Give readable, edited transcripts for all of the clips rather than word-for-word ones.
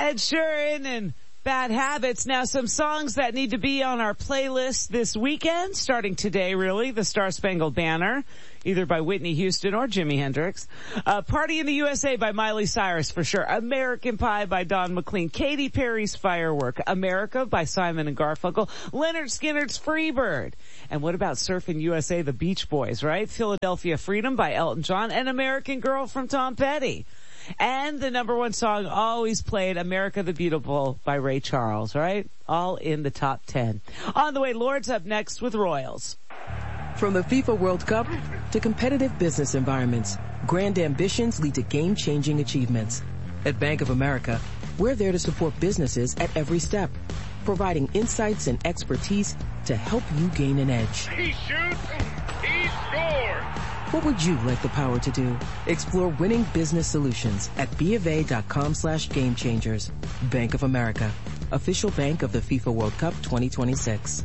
Ed Sheeran and Bad Habits. Now some songs that need to be on our playlist this weekend, starting today really, the Star Spangled Banner, either by Whitney Houston or Jimi Hendrix. Party in the USA by Miley Cyrus for sure. American Pie by Don McLean. Katy Perry's Firework. America by Simon and Garfunkel. Leonard Skinner's Freebird. And what about Surfing USA, the Beach Boys, right? Philadelphia Freedom by Elton John and American Girl from Tom Petty. And the number one song always played, America the Beautiful by Ray Charles, right? All in the top 10. On the way, Lord's up next with Royals. From the FIFA World Cup to competitive business environments, grand ambitions lead to game-changing achievements. At Bank of America, we're there to support businesses at every step, providing insights and expertise to help you gain an edge. He shoots, he scores! What would you like the power to do? Explore winning business solutions at BofA.com/gamechangers. Bank of America, official bank of the FIFA World Cup 2026.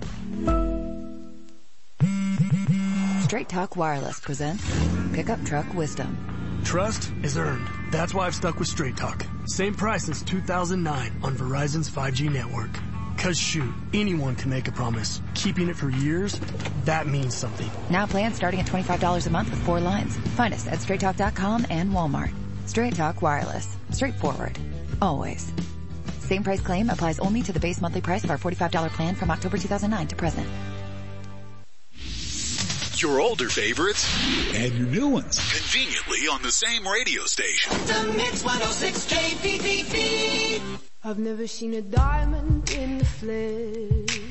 Straight Talk Wireless presents Pickup Truck Wisdom. Trust is earned. That's why I've stuck with Straight Talk. Same price since 2009 on Verizon's 5G network. Cause shoot, anyone can make a promise. Keeping it for years, that means something. Now plans starting at $25 a month with 4 lines. Find us at straighttalk.com and Walmart. Straight Talk Wireless. Straightforward. Always. Same price claim applies only to the base monthly price of our $45 plan from October 2009 to present. Your older favorites and your new ones conveniently on the same radio station. The Mix 106 KPPP. I've never seen a diamond in the flesh.